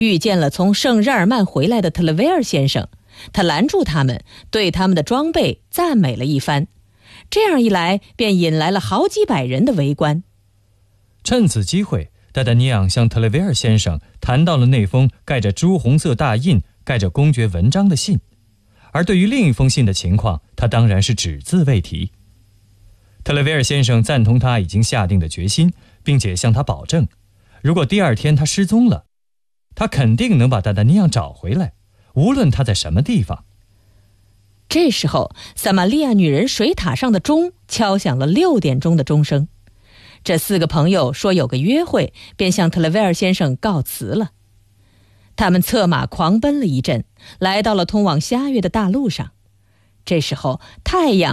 遇见了从圣日耳曼回来的特勒维尔先生，他拦住他们，对他们的装备赞美了一番。这样一来，便引来了好几百人的围观。 趁此机会，达达尼昂向特勒维尔先生谈到了那封盖着朱红色大印、盖着公爵文章的信，而对于另一封信的情况，他当然是只字未提。特勒维尔先生赞同他已经下定的决心，并且向他保证，如果第二天他失踪了，他肯定能把达达尼昂找回来，无论他在什么地方。 这时候，撒玛利亚女人水塔上的钟敲响了6点钟的钟声。这4个朋友说有个约会，便向特勒维尔先生告辞了。他们策马狂奔了一阵，来到了通往虾月的大路上。这时候太阳